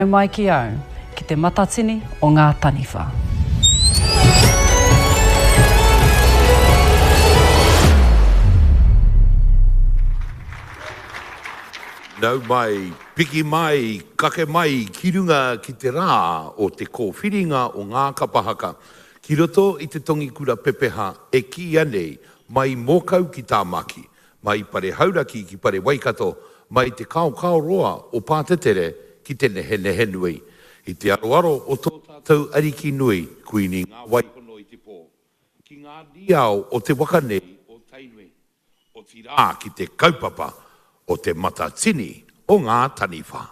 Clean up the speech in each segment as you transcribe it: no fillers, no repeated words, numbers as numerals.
Mai ki au, ki te matatini o ngā taniwha. Nau mai, piki mai, kake mai, ki runga ki te rā o te kōwhiringa o ngā kapahaka. Ki roto i te tongi kura pepeha e ki anei mai mōkau ki tā maki, mai pare hauraki ki pare waikato, mai te kao roa o pātetere ki te nehe nui. I te aroaro o tō tātou ariki nui, kuini ngā waihono i te pō. Ki ngā niao o te wakanei o tainui, o ti rā ki te kaupapa o te matatini o ngā taniwha.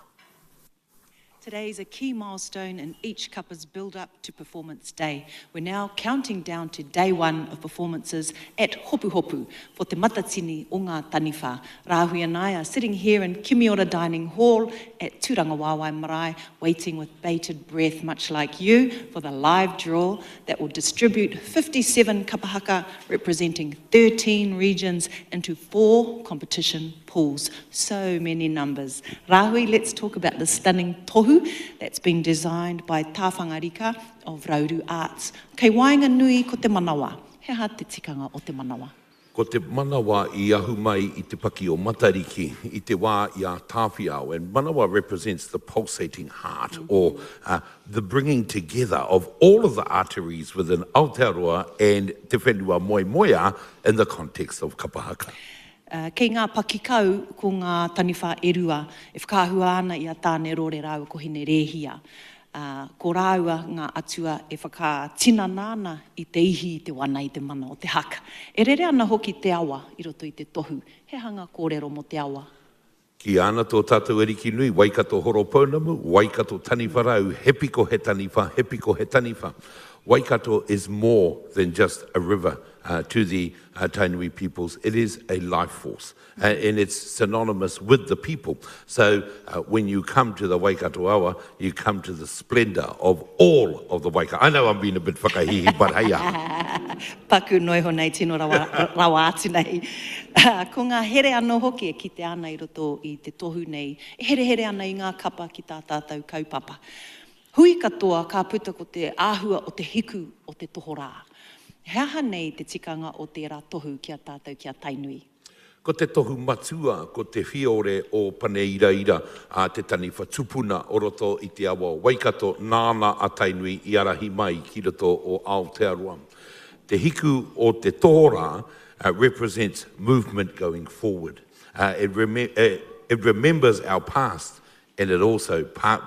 Today is a key milestone in each Kapa's build-up to Performance Day. We're now counting down to day one of performances at Hopu Hopu for te matatini o ngā taniwha. Rāhui and I are sitting here in Kimiora Dining Hall at Tūranga Wāwai Marae, waiting with bated breath, much like you, for the live draw that will distribute 57 kapahaka representing 13 regions into 4 competition pools. So many numbers. Rāhui, let's talk about the stunning tohu that's been designed by Tā Whangarika of Rauru Arts. Kei wainga nui ko te manawa. He ha te tikanga o te manawa? Ko te manawa I ahu mai I te paki o Matariki, I te wā I a Tāwhiao, and manawa represents the pulsating heart, or the bringing together of all of the arteries within Aotearoa and Te Whenua Moemoeā in the context of kapahaka. Kei ngā pakikau ko ngā taniwha e rua, e whakahua ana I a tāne rore rau ko hine rehia. Ko rāua ngā atua e whakatina nāna I te ihi I te wana I te mana o te haka. E rere ana hoki te awa I roto I te tohu. He hanga kōrero mo te awa. Ki ana tō tātou ariki nui, waikato horo pounamu, waikato taniwha rau, hepiko he taniwha, hepiko he taniwha. Waikato is more than just a river to the Tainui peoples. It is a life force and it's synonymous with the people. So when you come to the Waikato awa, you come to the splendour of all of the Waikato. I know I'm being a bit whakahihi, but hey. Paku noi honei tino rawa atu nei. Ko ngā here anō hoki e kite ana I roto I te tohu nei. E here ana I ngā kapa ki tā tātou kaupapa. Hui katoa ka puta ko te āhua o te hiku o te toho rā. He aha nei te tikanga o te rā tohu kia tātou kia tainui. Ko te tohu matua, ko te whiore o Paneiraira a te taniwha tupuna o roto I te awa Waikato nāna a tainui I arahi mai ki roto o Aotearoa. Te hiku o te toho rā represents movement going forward. It remembers our past and it also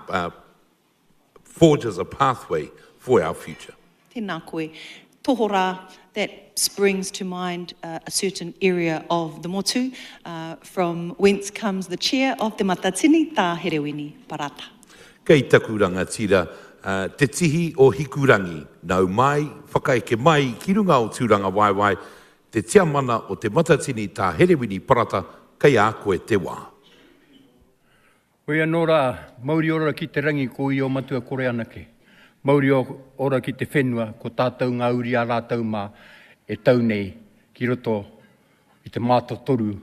forges a pathway for our future. Tēnā koe. Tohora, that springs to mind a certain area of the motu, from whence comes the chair of the matatini, Tā Herewini Parata. Kei taku rangatira, te tihi o hikurangi, nau mai, whakaeke mai, ki runga o tūranga waiwai, te tiamana o te matatini Tā Herewini Parata, kei a koe te wā. Hoi anōra, mauri ora ki te rangi ko I o matua kore anake. Mauri ora ki te whenua ko tātou ngā uri a rātou mā e tau nei ki roto I te māto toru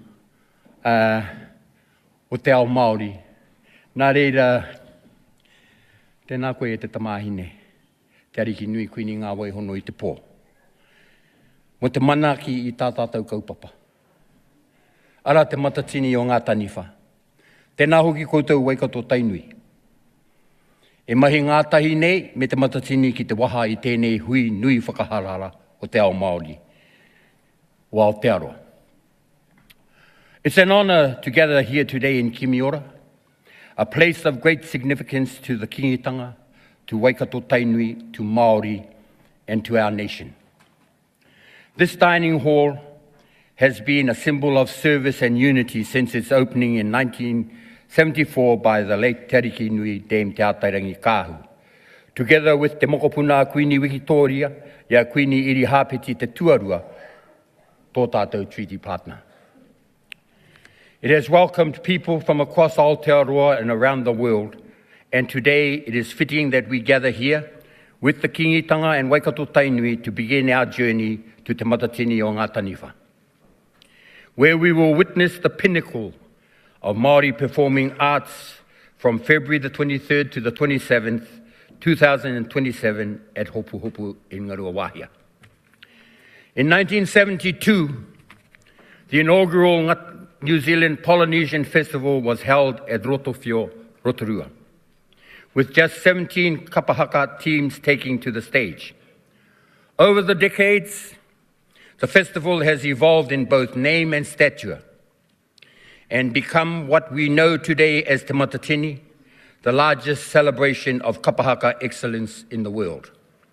o te ao Māori. Nā reira, tēnā koe e te tamāhine, te ariki nui kuini ngā waihono I te pō. Mo te manaki I tā tātou kaupapa. Ara te matatini o ngā taniwha. Tēnā hoki koutou Waikato tainui. E mahi ngātahi nei me te matatini ki te waha I tēnei hui nui whakaharara o te ao Māori, o Aotearoa. It's an honour to gather here today in Kimiora, a place of great significance to the kingitanga, to Waikato tainui, to Māori, and to our nation. This dining hall has been a symbol of service and unity since its opening in 1974 by the late Te Ariki Nui Dame Te Atairangi Kāhu, together with Te Mokopuna Queenie Wikitoria, ia Queenie Iri Hāpeti Te Tuarua, tō tātou treaty partner. It has welcomed people from across Aotearoa and around the world, and today it is fitting that we gather here with the kingitanga and Waikato tainui to begin our journey to Te Matatini o ngā taniwha, where we will witness the pinnacle of Māori performing arts from February the 23rd to the 27th, 2027 at Hopu Hopu in Ngaruawahia. In 1972, the inaugural New Zealand Polynesian Festival was held at Rotowhio, Rotorua, with just 17 kapahaka teams taking to the stage. Over the decades, the festival has evolved in both name and stature and become what we know today as Te Matatini, the largest celebration of kapahaka excellence in the world.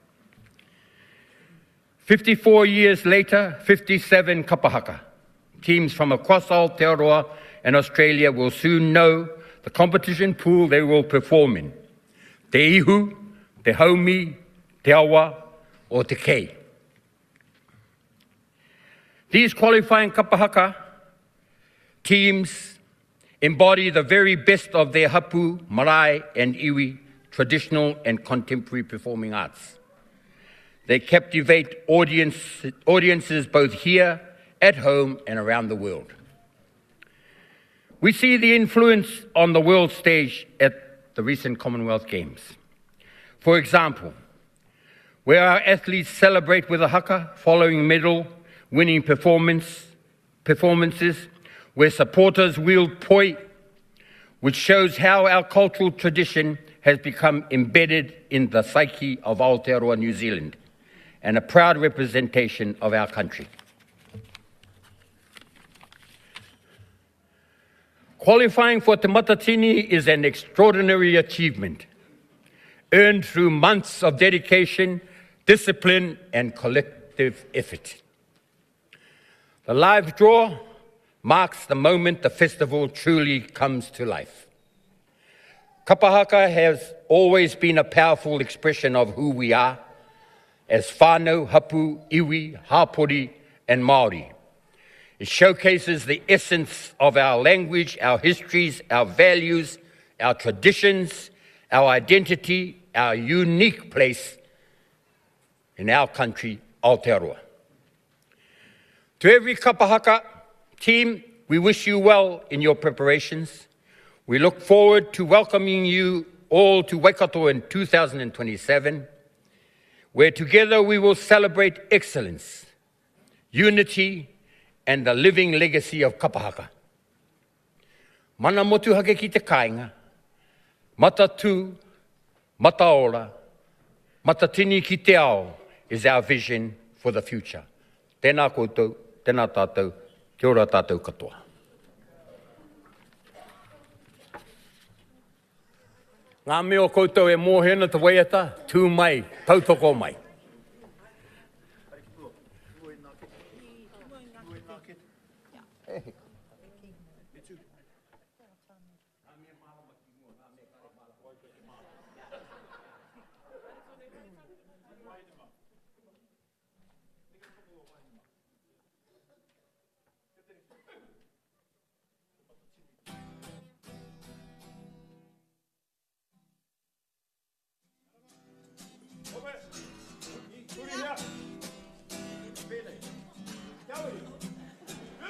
54 years later, 57 kapahaka teams from across Aotearoa and Australia will soon know the competition pool they will perform in: Te Ihu, Te Haumi, Te Awa, or Te Kei. These qualifying kapahaka teams embody the very best of their hapu, marae, and iwi, traditional and contemporary performing arts. They captivate audiences both here, at home, and around the world. We see the influence on the world stage at the recent Commonwealth Games. For example, where our athletes celebrate with a haka following medal-winning performances, where supporters wield poi, which shows how our cultural tradition has become embedded in the psyche of Aotearoa, New Zealand, and a proud representation of our country. Qualifying for Te Matatini is an extraordinary achievement, earned through months of dedication, discipline, and collective effort. The live draw marks the moment the festival truly comes to life. Kapahaka has always been a powerful expression of who we are as whānau, hapu, iwi, hapori, and Māori. It showcases the essence of our language, our histories, our values, our traditions, our identity, our unique place in our country, Aotearoa. To every kapahaka team, we wish you well in your preparations. We look forward to welcoming you all to Waikato in 2027, where together we will celebrate excellence, unity, and the living legacy of kapahaka. Mana motu hake ki te kāinga, mata tū, mata ora, matatini ki te ao is our vision for the future. Tēnā koutou, tēnā tātou, kia ora tātou katoa. Ngā mea o koutou e mōhena te waiata, tū mai, tautoko mai.